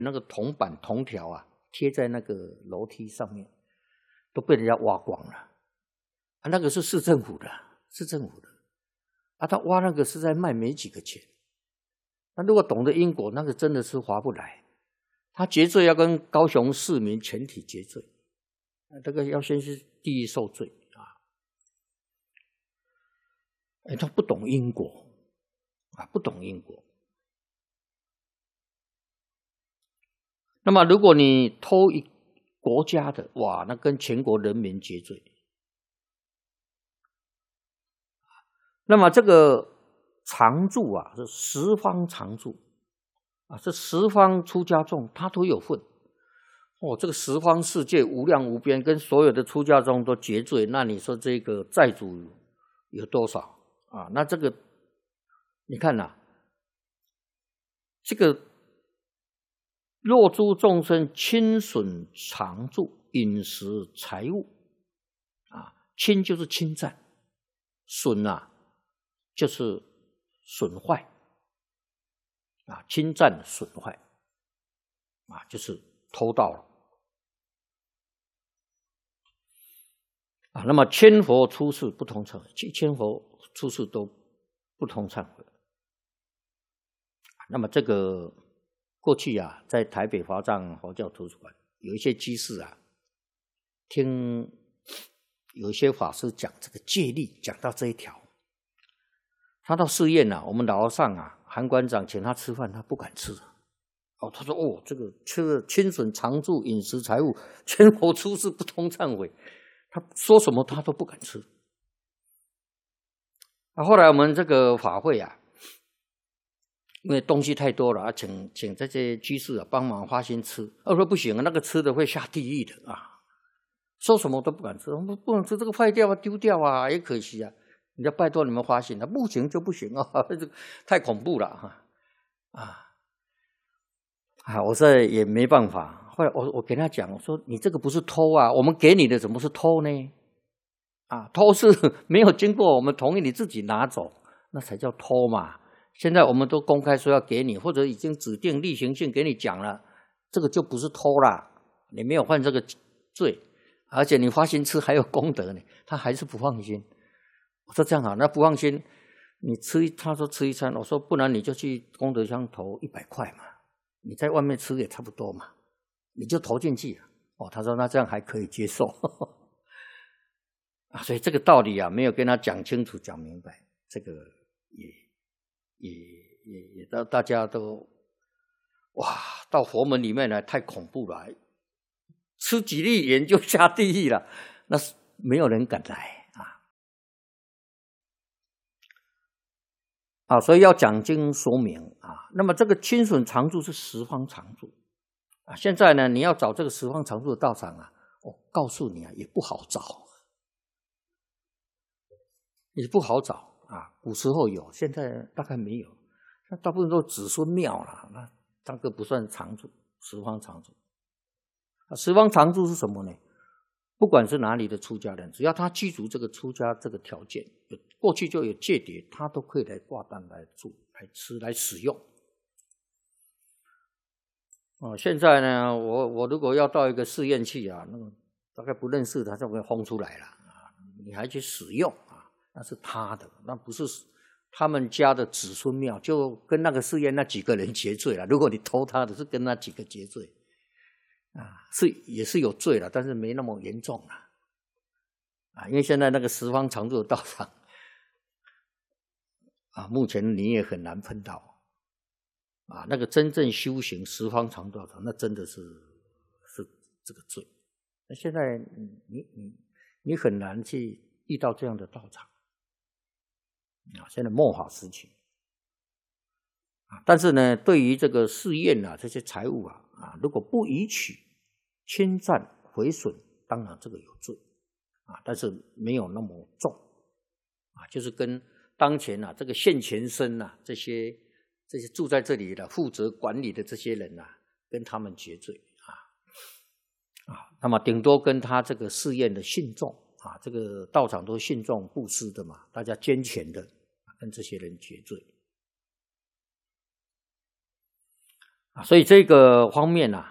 那个铜板铜条啊，贴在那个楼梯上面，都被人家挖光了。啊，那个是市政府的，市政府的。啊，他挖那个是在卖没几个钱。那如果懂得因果，那个真的是划不来。他结罪要跟高雄市民全体结罪，这个要先是地狱受罪啊。他不懂因果啊，不懂因果。那么如果你偷国家的，哇，那跟全国人民结罪。那么这个常住啊，是十方常住啊，这十方出家众他都有份。哦，这个十方世界无量无边，跟所有的出家众都结罪，那你说这个债主有多少啊？那这个你看呐，这个若诸众生侵损常住、饮食、财物啊，侵就是侵占，损啊就是损坏啊，侵占损坏啊，就是偷盗了啊。那么千佛出世不同忏悔，千佛出世都不同忏悔。那么这个过去啊，在台北华藏佛教图书馆有一些居士啊，听有一些法师讲这个戒律，讲到这一条，他到寺院啊，我们老和尚啊，韩馆长请他吃饭，他不敢吃。哦，他说哦，这个吃了侵损常住、饮食、财物，千佛出世不通忏悔。他说什么他都不敢吃。后来我们这个法会啊，因为东西太多了，请这些居士啊帮忙发心吃。说不行啊，那个吃的会下地狱的啊，说什么都不敢吃。我们不能吃，这个坏掉啊，丢掉啊，也可惜啊。人家拜托你们发心，不行就不行啊，太恐怖了我说也没办法。后来我跟他讲，我说你这个不是偷啊，我们给你的怎么是偷呢？偷是没有经过我们同意你自己拿走，那才叫偷嘛。现在我们都公开说要给你，或者已经指定例行性给你讲了，这个就不是偷啦，你没有犯这个罪，而且你发心吃还有功德呢，他还是不放心。我说这样好，那不放心，你他说吃一餐，我说不然你就去功德箱投100块嘛，你在外面吃也差不多嘛，你就投进去。他说那这样还可以接受所以这个道理啊，没有跟他讲清楚、讲明白，这个也到大家都哇，到佛门里面来太恐怖了，吃几粒盐就下地狱了，那是没有人敢来所以要讲经说明那么这个侵损常住是十方常住现在呢，你要找这个十方常住的道场告诉你也不好找，也不好找古时候有，现在大概没有，那大部分都子孙庙了，那这个不算常住，十方常住。十方常住是什么呢？不管是哪里的出家人，只要他具足这个出家这个条件，过去就有戒牒，他都可以来挂单来住、来吃、来使用。现在呢，我如果要到一个寺院去那个大概不认识他就会轰出来了你还去使用那是他的，那不是他们家的子孙庙，就跟那个寺院那几个人结罪了。如果你偷他的，是跟那几个结罪也是有罪了，但是没那么严重了因为现在那个十方常住的道场目前你也很难碰到那个真正修行十方常住道场，那真的是这个罪。那现在你很难去遇到这样的道场现在末法时期但是呢，对于这个寺院这些财物如果不移取、侵占、毁损，当然这个有罪但是没有那么重就是跟当前这个现前身这些住在这里的负责管理的这些人跟他们结罪那么顶多跟他这个寺院的信众这个道场都信众布施的嘛，大家捐钱的跟这些人结罪所以这个方面